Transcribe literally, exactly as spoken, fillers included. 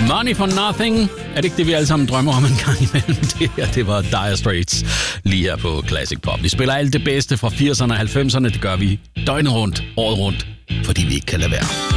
Money for nothing. Er det ikke det, vi alle sammen drømmer om en gang imellem? Det her, det var Dire Straits lige her på Classic Pop. Vi spiller alt det bedste fra firserne og halvfemserne. Det gør vi døgnet rundt, året rundt, fordi vi ikke kan lade være.